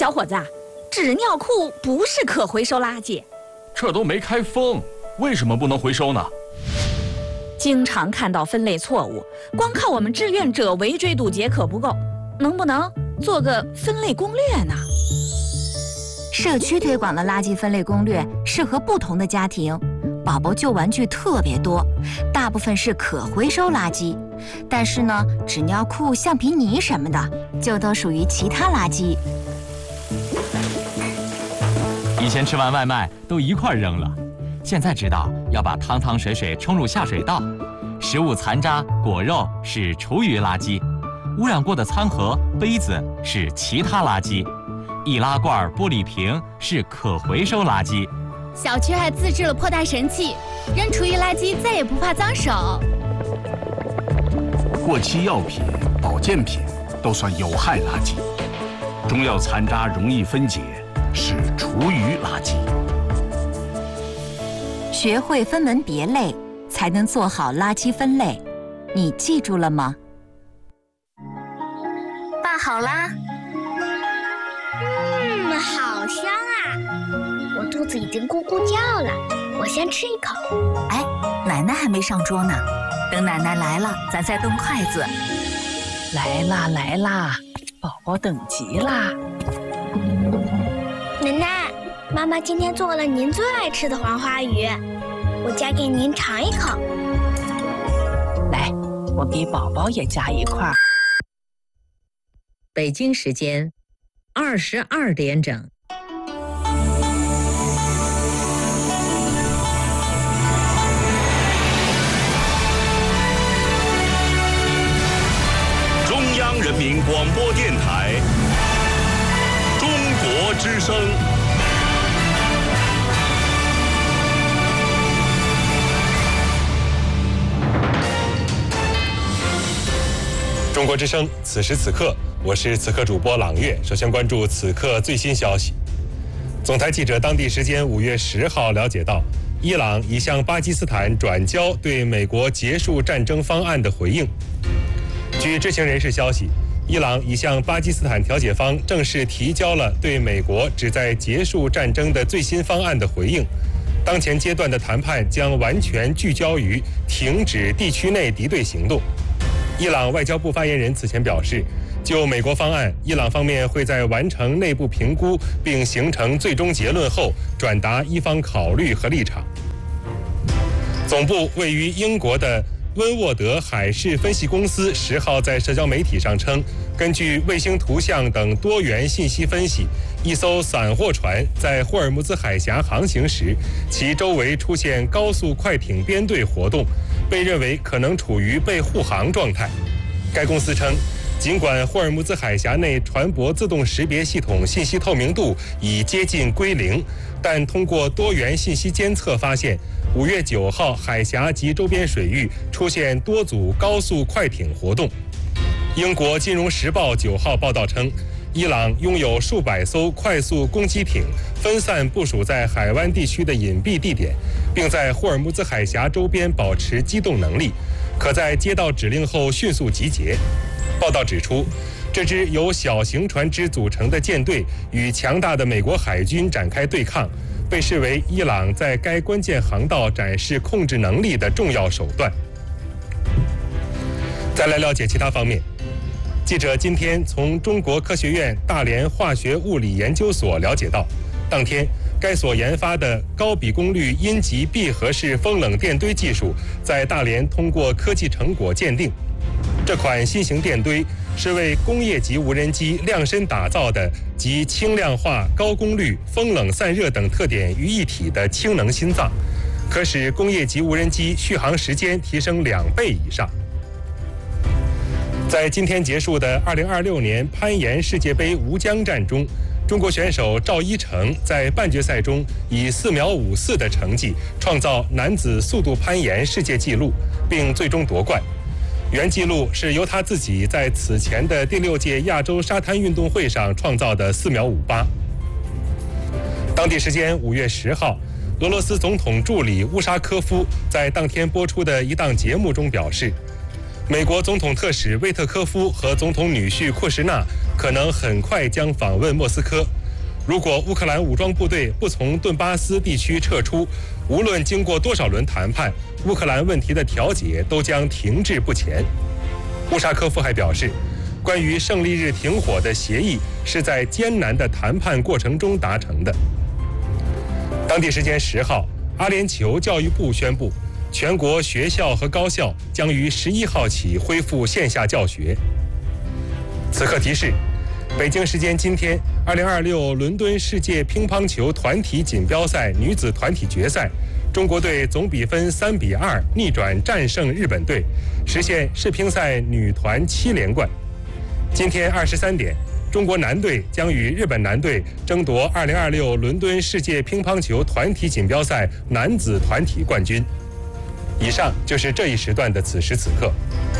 小伙子，纸尿裤不是可回收垃圾。 这都没开封，为什么不能回收呢？ 经常看到分类错误，光靠我们志愿者围追堵截可不够，能不能做个分类攻略呢？ 社区推广的垃圾分类攻略适合不同的家庭。宝宝旧玩具特别多，大部分是可回收垃圾，但是呢，纸尿裤、橡皮泥什么的就都属于其他垃圾。 以前吃完外卖都一块扔了，现在知道要把汤汤水水冲入下水道。食物残渣、果肉是厨余垃圾，污染过的餐盒、杯子是其他垃圾，易拉罐、玻璃瓶是可回收垃圾。 小区还自制了破袋神器，扔厨余垃圾再也不怕脏手。 过期药品、保健品都算有害垃圾，中药残渣容易分解，是厨余垃圾。 学会分门别类，才能做好垃圾分类。你记住了吗？ 拌好啦。 好香啊！我肚子已经咕咕叫了，我先吃一口。 哎，奶奶还没上桌呢，等奶奶来了，咱再动筷子。 来啦来啦，宝宝等急啦！ 奶奶，妈妈今天做了您最爱吃的黄花鱼，我夹给您尝一口。 来，我给宝宝也夹一块。 北京时间22点整。 中央人民广播电台中国之声。中国之声，此时此刻，我是此刻主播朗月。首先关注此刻最新消息。总台记者当地时间5月10号了解到，伊朗已向巴基斯坦转交对美国结束战争方案的回应。据知情人士消息，伊朗已向巴基斯坦调解方正式提交了对美国旨在结束战争的最新方案的回应。当前阶段的谈判将完全聚焦于停止地区内敌对行动。伊朗外交部发言人此前表示，就美国方案，伊朗方面会在完成内部评估并形成最终结论后，转达伊方考虑和立场。总部位于英国的温沃德海事分析公司10号在社交媒体上称，根据卫星图像等多元信息分析，一艘散货船在霍尔木兹海峡航行时，其周围出现高速快艇编队活动，被认为可能处于被护航状态。该公司称，尽管霍尔木兹海峡内船舶自动识别系统信息透明度已接近归零，但通过多元信息监测发现，5月9号海峡及周边水域出现多组高速快艇活动。英国金融时报9号报道称，伊朗拥有数百艘快速攻击艇，分散部署在海湾地区的隐蔽地点，并在霍尔木兹海峡周边保持机动能力，可在接到指令后迅速集结。报道指出，这支由小型船只组成的舰队与强大的美国海军展开对抗，被视为伊朗在该关键航道展示控制能力的重要手段。再来了解其他方面。记者今天从中国科学院大连化学物理研究所了解到，当天该所研发的高比功率阴极闭合式风冷电堆技术在大连通过科技成果鉴定。这款新型电堆是为工业级无人机量身打造的集轻量化、高功率、风冷散热等特点于一体的氢能心脏，可使工业级无人机续航时间提升2倍以上。在今天结束的2026年攀岩世界杯吴江站中，中国选手赵一成在半决赛中以4秒54的成绩创造男子速度攀岩世界纪录，并最终夺冠。原纪录是由他自己在此前的第6届亚洲沙滩运动会上创造的4秒58。当地时间5月10号，俄罗斯总统助理乌沙科夫在当天播出的一档节目中表示， 美国总统特使魏特科夫和总统女婿库什纳可能很快将访问莫斯科。如果乌克兰武装部队不从顿巴斯地区撤出，无论经过多少轮谈判，乌克兰问题的调解都将停滞不前。乌沙科夫还表示，关于胜利日停火的协议是在艰难的谈判过程中达成的。当地时间10号，阿联酋教育部宣布，全国学校和高校将于11号起恢复线下教学。此刻提示，北京时间今天，2026伦敦世界乒乓球团体锦标赛女子团体决赛，中国队总比分3比2逆转战胜日本队，实现世乒赛女团7连冠。今天23点，中国男队将与日本男队争夺2026伦敦世界乒乓球团体锦标赛男子团体冠军。以上就是这一时段的此时此刻。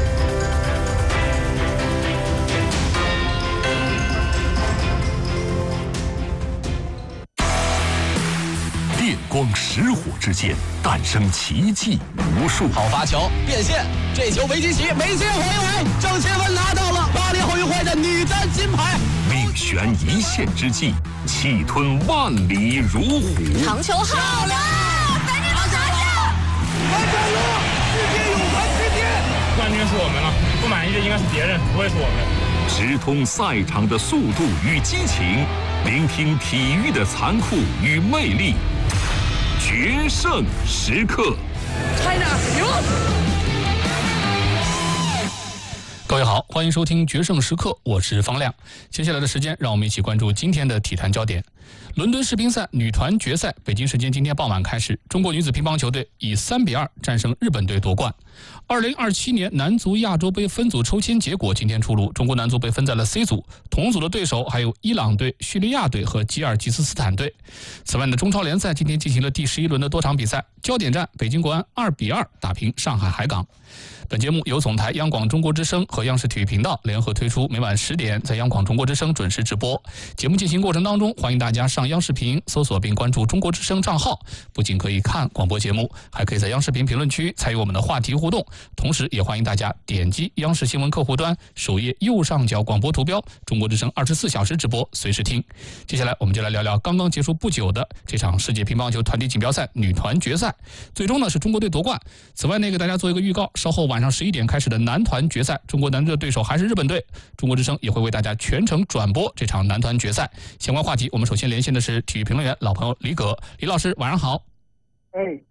电光石火之间诞生奇迹无数。 好发球变线，这球维基奇梅西回围，郑钦文拿到了巴黎奥运会的女单金牌。 命悬一线之际，气吞万里如虎。 长球好了，赶紧拿下！ 完成了世界泳坛之巅。 冠军是我们了，不满意的应该是别人，不会是我们。 直通赛场的速度与激情，聆听体育的残酷与魅力。决胜时刻 ，China 赢！ 各位好，欢迎收听《决胜时刻》，我是方亮。接下来的时间，让我们一起关注今天的体坛焦点。伦敦世乒赛女团决赛，北京时间今天傍晚开始，中国女子乒乓球队以3比2战胜日本队夺冠。2027年男足亚洲杯分组抽签结果今天出炉，中国男足被分在了 C 组，同组的对手还有伊朗队、叙利亚队和吉尔吉斯斯坦队。此外呢，中超联赛今天进行了第11轮的多场比赛，焦点战北京国安2比2打平上海海港。本节目由总台央广中国之声和央视体育频道联合推出，每晚10点在央广中国之声准时直播。节目进行过程当中，欢迎大家上央视频搜索并关注中国之声账号，不仅可以看广播节目，还可以在央视频评论区参与我们的话题互动。同时也欢迎大家点击央视新闻客户端首页右上角广播图标，中国之声24小时直播，随时听。接下来我们就来聊聊刚刚结束不久的这场世界乒乓球团体锦标赛女团决赛，最终呢是中国队夺冠。此外呢，给大家做一个预告，稍后晚上11点开始的男团决赛，中国男队的对手还是日本队，中国之声也会为大家全程转播这场男团决赛。相关话题，我们首先连线的是体育评论员老朋友李葛，李老师晚上好。